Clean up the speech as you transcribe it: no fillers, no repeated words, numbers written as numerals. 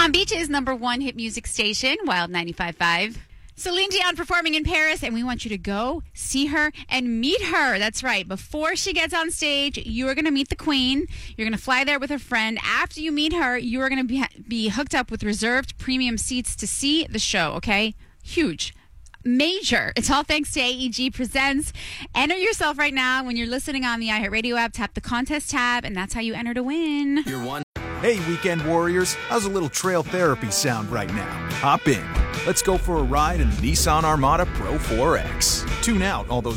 Palm Beach's #1 hit music station, Wild 95.5. Celine Dion performing in Paris, and we want you to go see her and meet her. That's right. Before she gets on stage, you are going to meet the queen. You're going to fly there with a friend. After you meet her, you are going to be hooked up with reserved premium seats to see the show, okay? Huge. Major. It's all thanks to AEG Presents. Enter yourself right now. When you're listening on the iHeartRadio app, tap the contest tab, and that's how you enter to win. You're one. Hey, weekend warriors, how's a little trail therapy sound right now? Hop in. Let's go for a ride in the Nissan Armada Pro 4X. Tune out all those